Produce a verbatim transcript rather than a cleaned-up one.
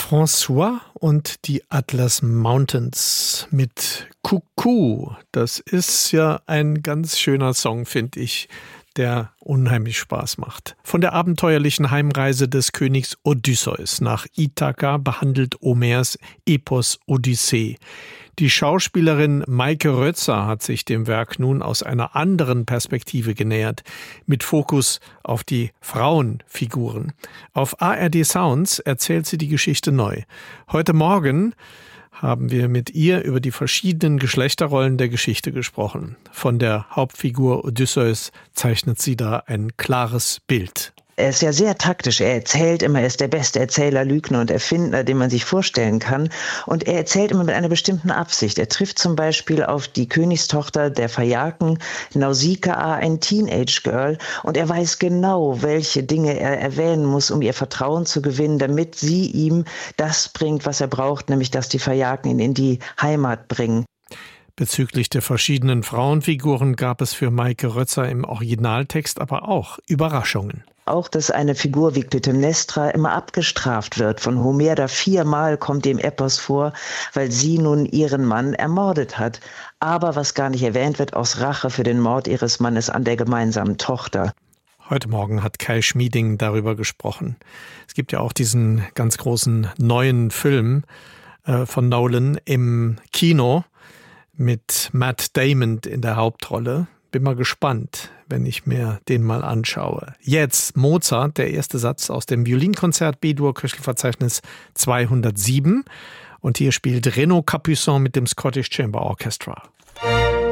François und die Atlas Mountains mit Kuku. Das ist ja ein ganz schöner Song, finde ich, der unheimlich Spaß macht. Von der abenteuerlichen Heimreise des Königs Odysseus nach Ithaka behandelt Homers Epos Odyssee. Die Schauspielerin Maike Rötzer hat sich dem Werk nun aus einer anderen Perspektive genähert, mit Fokus auf die Frauenfiguren. Auf A R D Sounds erzählt sie die Geschichte neu. Heute Morgen haben wir mit ihr über die verschiedenen Geschlechterrollen der Geschichte gesprochen. Von der Hauptfigur Odysseus zeichnet sie da ein klares Bild. Er ist ja sehr taktisch. Er erzählt immer, er ist der beste Erzähler, Lügner und Erfinder, den man sich vorstellen kann. Und er erzählt immer mit einer bestimmten Absicht. Er trifft zum Beispiel auf die Königstochter der Phaiaken, Nausikaa, ein Teenage-Girl. Und er weiß genau, welche Dinge er erwähnen muss, um ihr Vertrauen zu gewinnen, damit sie ihm das bringt, was er braucht, nämlich dass die Phaiaken ihn in die Heimat bringen. Bezüglich der verschiedenen Frauenfiguren gab es für Maike Rötzer im Originaltext aber auch Überraschungen. Auch, dass eine Figur wie Clytemnestra immer abgestraft wird. Von Homer viermal kommt dem Epos vor, weil sie nun ihren Mann ermordet hat. Aber was gar nicht erwähnt wird, aus Rache für den Mord ihres Mannes an der gemeinsamen Tochter. Heute Morgen hat Kai Schmieding darüber gesprochen. Es gibt ja auch diesen ganz großen neuen Film äh, von Nolan im Kino mit Matt Damon in der Hauptrolle. Bin mal gespannt, wenn ich mir den mal anschaue. Jetzt Mozart, der erste Satz aus dem Violinkonzert B-Dur-Köchelverzeichnis zweihundertsieben. Und hier spielt Renaud Capuçon mit dem Scottish Chamber Orchestra.